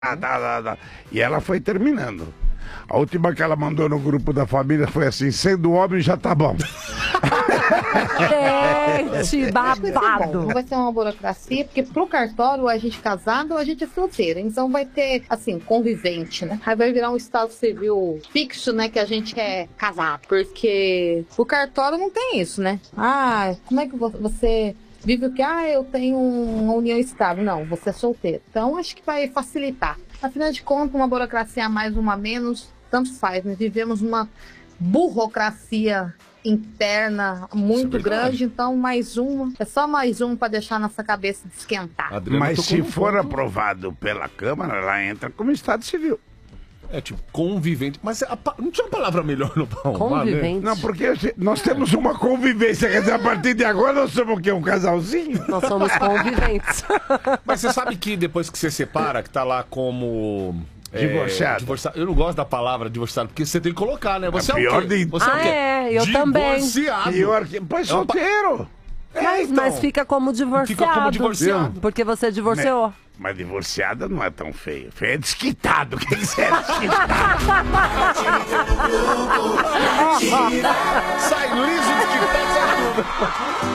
E ela foi terminando. A última que ela mandou no grupo da família foi assim: sendo homem já tá bom. Gente, babado. Não vai ser uma burocracia, porque pro cartório a gente casado ou a gente é solteiro. Então vai ter, assim, convivente, né? Aí vai virar um estado civil fixo, né? Que a gente é casado. Porque o cartório não tem isso, né? Ah, como é que você vive o que? Ah, eu tenho uma união estável. Não, você é solteiro. Então acho que vai facilitar. Afinal de contas, uma burocracia a mais, uma a menos, tanto faz. Nós vivemos uma burocracia interna muito grande, então mais uma, é só mais um para deixar nossa cabeça esquentar. Mas se for aprovado pela Câmara, ela entra como Estado Civil. É tipo convivente, mas não tinha uma palavra melhor no pão. Convivente. Não, porque nós temos uma convivência, quer dizer, a partir de agora nós somos o quê? Um casalzinho? Nós somos conviventes. Mas você sabe que depois que você separa, que tá lá como... Divorciado. Eu não gosto da palavra divorciado, porque você tem que colocar, né? Você é pior o quê? de... Você é o quê? Eu também. Divorciado. Pior que... Pois solteiro. Mas fica como divorciado. Fica como divorciado. Porque você divorciou. Mas divorciada não é tão feio. Feio é desquitado. O que você é desquitado? Sai liso de que passa tudo.